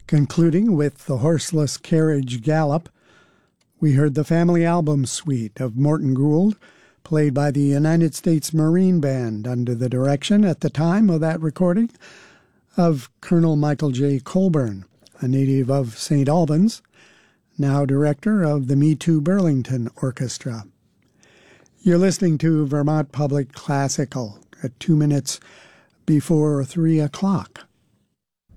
Concluding with the Horseless Carriage Gallop, we heard the Family Album Suite of Morton Gould, played by the United States Marine Band under the direction, at the time of that recording, of Colonel Michael J. Colburn, a native of St. Albans, now director of the Me Too Burlington Orchestra. You're listening to Vermont Public Classical at 2 minutes before 3 o'clock.